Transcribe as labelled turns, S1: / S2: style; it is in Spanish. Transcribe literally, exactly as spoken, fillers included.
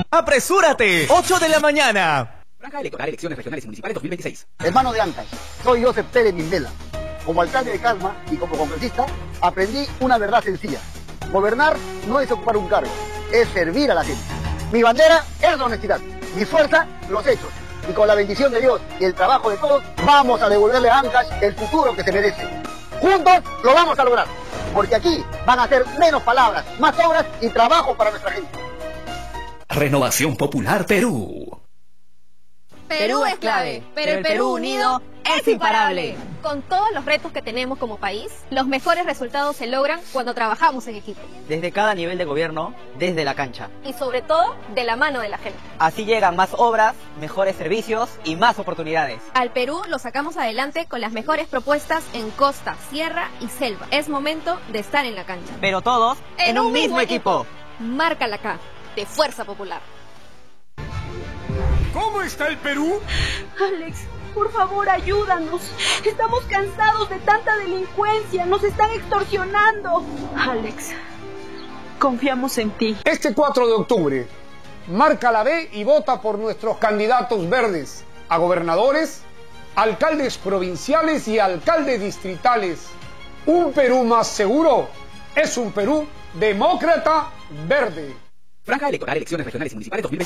S1: ¡Apresúrate! ocho de la mañana.
S2: Franja electoral, elecciones regionales y municipales dos mil veintiséis.
S3: Hermano de Ancash, soy Joseph Pérez Mindela. Como alcalde de Calma y como congresista, aprendí una verdad sencilla. Gobernar no es ocupar un cargo, es servir a la gente. Mi bandera es la honestidad, mi fuerza, los hechos. Y con la bendición de Dios y el trabajo de todos, vamos a devolverle a Ancash el futuro que se merece. Juntos lo vamos a lograr, porque aquí van a ser menos palabras, más obras y trabajo para nuestra gente.
S2: Renovación Popular Perú.
S4: Perú es clave, pero el Perú unido es imparable. Con todos los retos que tenemos como país, los mejores resultados se logran cuando trabajamos en equipo.
S5: Desde cada nivel de gobierno, desde la cancha.
S4: Y sobre todo, de la mano de la gente.
S5: Así llegan más obras, mejores servicios y más oportunidades.
S4: Al Perú lo sacamos adelante con las mejores propuestas en costa, sierra y selva. Es momento de estar en la cancha.
S5: Pero todos en, en un, un mismo, mismo equipo.
S4: equipo. Márcala acá, de Fuerza Popular.
S6: ¿Cómo está el Perú?
S7: Alex, por favor, ayúdanos. Estamos cansados de tanta delincuencia. Nos están extorsionando. Alex, confiamos en ti.
S6: Este cuatro de octubre, marca la B y vota por nuestros candidatos verdes a gobernadores, alcaldes provinciales y alcaldes distritales. Un Perú más seguro es un Perú demócrata verde.
S2: Franja electoral, elecciones regionales y municipales dos mil veintiséis.